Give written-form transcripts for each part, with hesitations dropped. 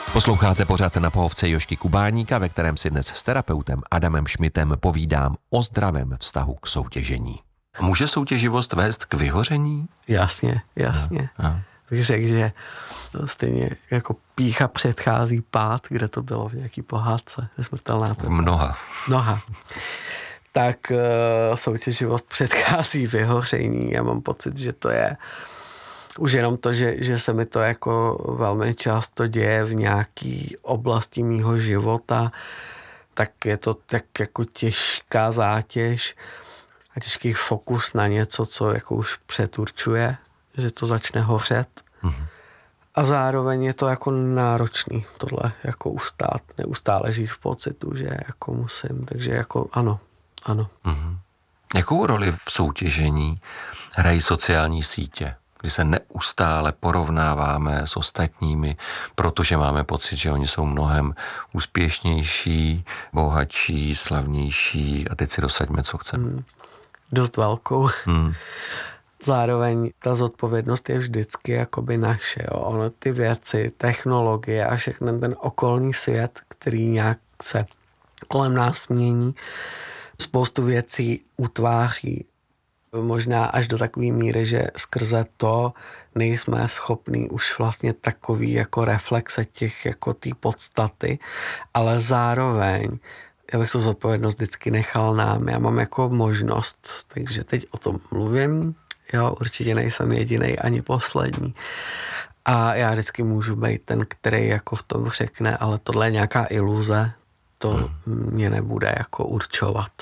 Posloucháte pořad Na pohovce Jožky Kubáníka, ve kterém si dnes s terapeutem Adamem Šmitem povídám o zdravém vztahu k soutěžení. Může soutěživost vést k vyhoření? Jasně. Bych řekl, že stejně jako pýcha předchází pád, kde to bylo v nějaký pohádce, nesmrtelná. V mnoha. Tak soutěživost předchází vyhoření. Já mám pocit, že to je už jenom to, že se mi to jako velmi často děje v nějaký oblasti mýho života, tak je to tak jako těžká zátěž a těžký fokus na něco, co jako už předurčuje, že to začne hořet. Mm-hmm. A zároveň je to jako náročný tohle jako ustát, neustále žít v pocitu, že jako musím, takže jako ano. Mm-hmm. Jakou roli v soutěžení hrají sociální sítě, kdy se neustále porovnáváme s ostatními, protože máme pocit, že oni jsou mnohem úspěšnější, bohatší, slavnější a teď si dosaďme, co chceme. Dost velkou. Zároveň ta zodpovědnost je vždycky jakoby naše. Jo. Ono ty věci, technologie a všechny ten okolní svět, který nějak se kolem nás mění, spoustu věcí utváří. Možná až do takové míry, že skrze to nejsme schopní už vlastně takový jako reflexe těch jako té podstaty, ale zároveň já bych tu zodpovědnost vždycky nechal nám. Já mám jako možnost, takže teď o tom mluvím. Jo, určitě nejsem jedinej ani poslední. A já vždycky můžu být ten, který jako v tom řekne, ale tohle je nějaká iluze, to mě nebude jako určovat.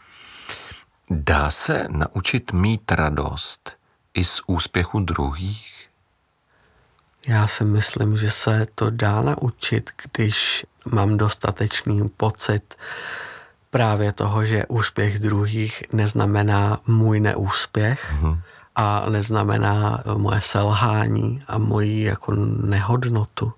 Dá se naučit mít radost i z úspěchu druhých? Já si myslím, že se to dá naučit, když mám dostatečný pocit právě toho, že úspěch druhých neznamená můj neúspěch a neznamená moje selhání a moji jako nehodnotu.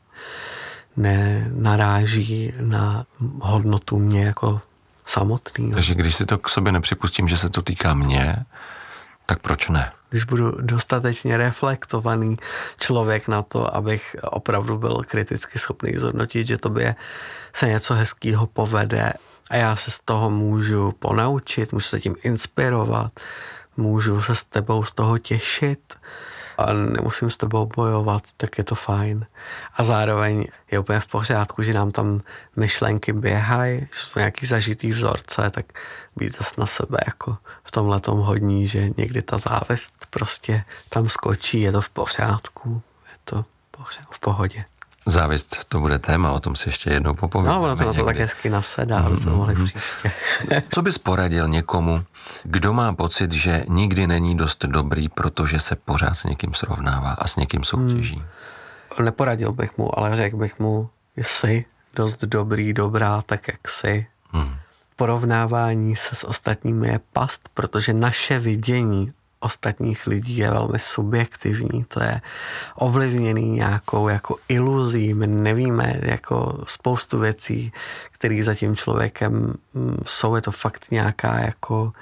Nenaráží na hodnotu mě jako samotný. Takže když si to k sobě nepřipustím, že se to týká mě, tak proč ne? Když budu dostatečně reflektovaný člověk na to, abych opravdu byl kriticky schopný zhodnotit, že tobě se něco hezkýho povede a já se z toho můžu ponaučit, můžu se tím inspirovat, můžu se s tebou z toho těšit a nemusím s tebou bojovat, tak je to fajn. A zároveň je úplně v pořádku, že nám tam myšlenky běhají, že jsou nějaký zažitý vzorce, tak být zase na sebe jako v tomhletom hodní, že někdy ta závist prostě tam skočí, je to v pořádku, je to v pohodě. Závist, to bude téma, o tom si ještě jednou popovídáme. No, ono to na to tak hezky nasedá, aby jsme mohli příště. Co bys poradil někomu, kdo má pocit, že nikdy není dost dobrý, protože se pořád s někým srovnává a s někým soutěží? Neporadil bych mu, ale řekl bych mu, jsi dost dobrý, dobrá, tak jak jsi. Porovnávání se s ostatními je past, protože naše vidění ostatních lidí je velmi subjektivní, to je ovlivněný nějakou jako iluzí, my nevíme jako spoustu věcí, které za tím člověkem jsou, je to fakt nějaká jako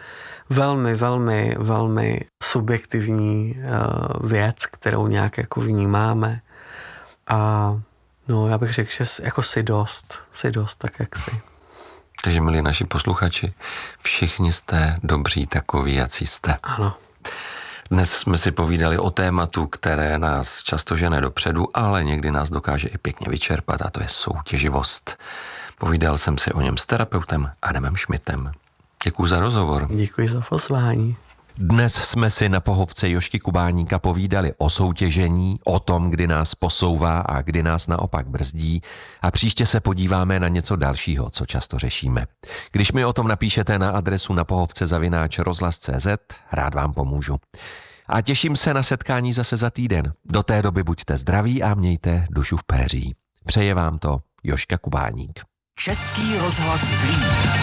velmi subjektivní věc, kterou nějak jako vnímáme a no já bych řekl, že jako jsi dost, tak jak jsi. Takže milí naši posluchači, všichni jste dobří takoví, jací jste. Ano. Dnes jsme si povídali o tématu, které nás často žene dopředu, ale někdy nás dokáže i pěkně vyčerpat a to je soutěživost. Povídal jsem si o něm s terapeutem Adamem Šmitem. Děkuji za rozhovor. Děkuji za pozvání. Dnes jsme si na pohovce Jožky Kubáníka povídali o soutěžení, o tom, kdy nás posouvá a kdy nás naopak brzdí a příště se podíváme na něco dalšího, co často řešíme. Když mi o tom napíšete na adresu napohovce@rozhlas.cz, rád vám pomůžu. A těším se na setkání zase za týden. Do té doby buďte zdraví a mějte dušu v péří. Přeje vám to Jožka Kubáník. Český rozhlas Zlín.